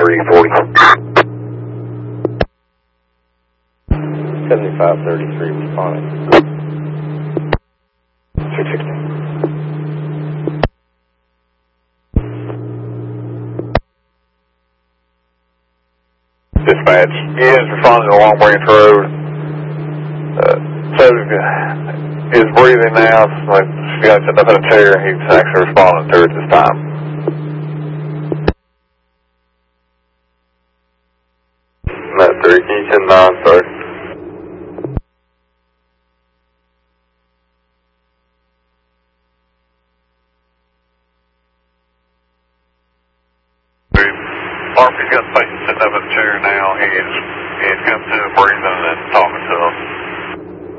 340. 7533 responding. 660. Dispatch is responding to Long Branch Road. So is breathing now. Like she got set up in a chair. He's actually responding to it this time. Matt 3, can you send 9, sir? Murphy's got the patient sitting up in the chair now. He's come to breathing and talking to him.